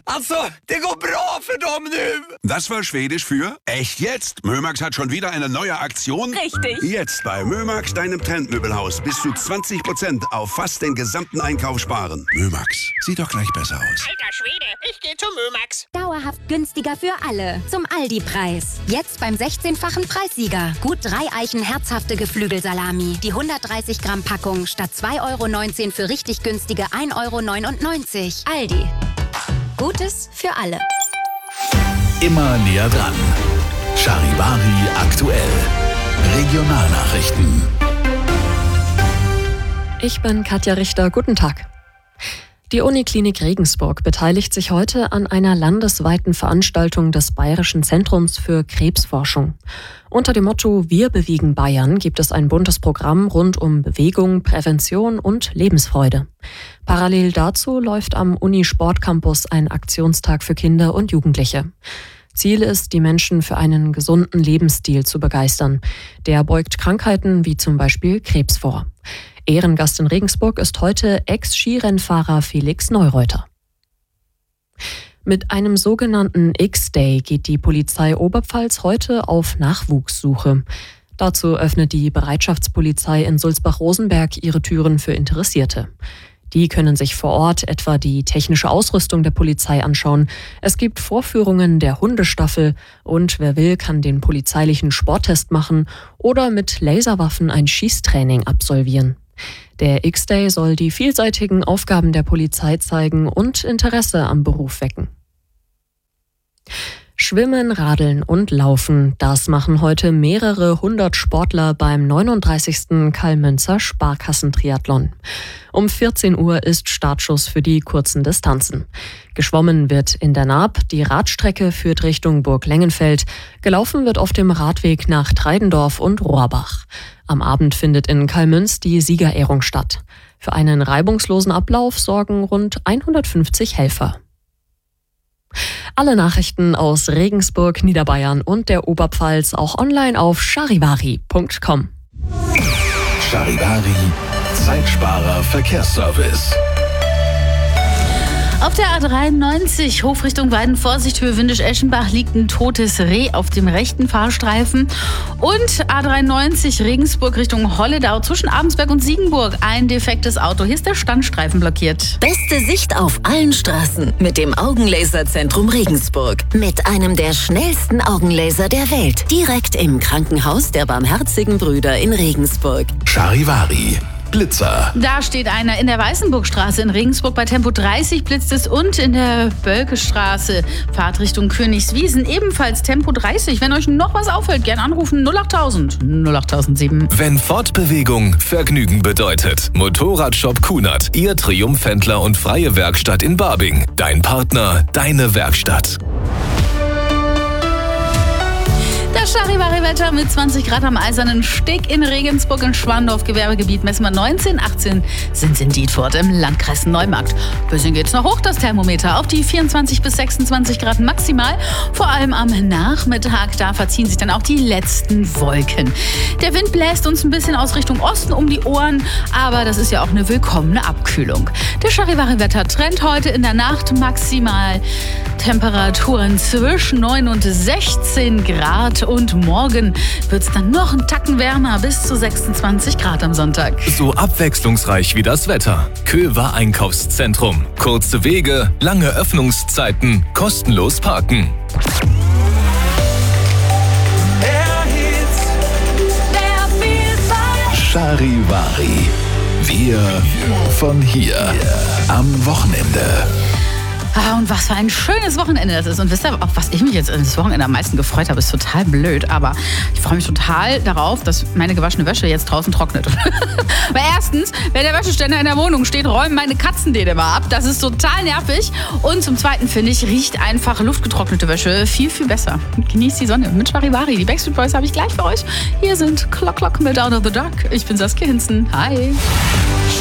Alltså, det går bra för dem nu! Das war Schwedisch für echt jetzt. Mömax hat schon wieder eine neue Aktion. Richtig. Jetzt bei Mömax, deinem Trendmöbelhaus, bis zu 20% auf fast den gesamten Einkauf sparen. Mömax, sieht doch gleich besser aus. Alter Schwede, ich gehe zu Mömax. Dauerhaft günstiger für alle. Zum Aldi-Preis. Jetzt beim 16-fachen Preissieger. Gut 3 Eichen herzhafte Geflügelsalami. Die 130 Gramm Packung statt 2,19 € für richtig günstige 1,99 €. Aldi. Gutes für alle. Immer näher dran. Charivari aktuell. Regionalnachrichten. Ich bin Katja Richter. Guten Tag. Die Uniklinik Regensburg beteiligt sich heute an einer landesweiten Veranstaltung des Bayerischen Zentrums für Krebsforschung. Unter dem Motto Wir bewegen Bayern gibt es ein buntes Programm rund um Bewegung, Prävention und Lebensfreude. Parallel dazu läuft am Uni-Sportcampus ein Aktionstag für Kinder und Jugendliche. Ziel ist, die Menschen für einen gesunden Lebensstil zu begeistern. Der beugt Krankheiten wie zum Beispiel Krebs vor. Ehrengast in Regensburg ist heute Ex-Skirennfahrer Felix Neureuter. Mit einem sogenannten X-Day geht die Polizei Oberpfalz heute auf Nachwuchssuche. Dazu öffnet die Bereitschaftspolizei in Sulzbach-Rosenberg ihre Türen für Interessierte. Die können sich vor Ort etwa die technische Ausrüstung der Polizei anschauen. Es gibt Vorführungen der Hundestaffel und wer will, kann den polizeilichen Sporttest machen oder mit Laserwaffen ein Schießtraining absolvieren. Der X-Day soll die vielseitigen Aufgaben der Polizei zeigen und Interesse am Beruf wecken. Schwimmen, Radeln und Laufen, das machen heute mehrere hundert Sportler beim 39. Karl-Münzer Sparkassentriathlon. Um 14 Uhr ist Startschuss für die kurzen Distanzen. Geschwommen wird in der Naab, die Radstrecke führt Richtung Burg Lengenfeld, gelaufen wird auf dem Radweg nach Treidendorf und Rohrbach. Am Abend findet in Karl-Münz die Siegerehrung statt. Für einen reibungslosen Ablauf sorgen rund 150 Helfer. Alle Nachrichten aus Regensburg, Niederbayern und der Oberpfalz auch online auf charivari.com. Charivari, Zeitsparer Verkehrsservice. Auf der A93 Hofrichtung Weiden-Vorsicht, Höhe Windisch-Eschenbach liegt ein totes Reh auf dem rechten Fahrstreifen. Und A93 Regensburg Richtung Holledau zwischen Abensberg und Siegenburg ein defektes Auto. Hier ist der Standstreifen blockiert. Beste Sicht auf allen Straßen mit dem Augenlaserzentrum Regensburg. Mit einem der schnellsten Augenlaser der Welt. Direkt im Krankenhaus der Barmherzigen Brüder in Regensburg. Charivari. Blitzer. Da steht einer in der Weißenburgstraße in Regensburg bei Tempo 30 blitzt es und in der Bölkestraße Fahrt Richtung Königswiesen ebenfalls Tempo 30. Wenn euch noch was auffällt, gern anrufen 08000 08007. Wenn Fortbewegung Vergnügen bedeutet. Motorradshop Kunert, Ihr Triumphhändler und freie Werkstatt in Barbing. Dein Partner, deine Werkstatt. Das Charivari-Wetter mit 20 Grad am Eisernen Steg in Regensburg und Schwandorf. Gewerbegebiet messen wir 19, 18 sind in Dietfurt im Landkreis Neumarkt. Bisschen geht's noch hoch, das Thermometer auf die 24 bis 26 Grad maximal. Vor allem am Nachmittag, da verziehen sich dann auch die letzten Wolken. Der Wind bläst uns ein bisschen aus Richtung Osten um die Ohren, aber das ist ja auch eine willkommene Abkühlung. Der Charivari-Wetter-Trend heute in der Nacht maximal Temperaturen zwischen 9 und 16 Grad. Und morgen wird es dann noch einen Tacken wärmer, bis zu 26 Grad am Sonntag. So abwechslungsreich wie das Wetter. Köver Einkaufszentrum. Kurze Wege, lange Öffnungszeiten, kostenlos parken. Charivari. Wir von hier. Am Wochenende. Und was für ein schönes Wochenende das ist. Und wisst ihr, auf was ich mich jetzt das Wochenende am meisten gefreut habe, ist total blöd. Aber ich freue mich total darauf, dass meine gewaschene Wäsche jetzt draußen trocknet. Weil erstens, wenn der Wäscheständer in der Wohnung steht, räumen meine Katzen den immer ab. Das ist total nervig. Und zum Zweiten, finde ich, riecht einfach luftgetrocknete Wäsche viel, viel besser. Genießt die Sonne mit Charivari. Die Backstreet Boys habe ich gleich für euch. Hier sind Clock Clock mit Out of the Dark. Ich bin Saskia Hinzen. Hi.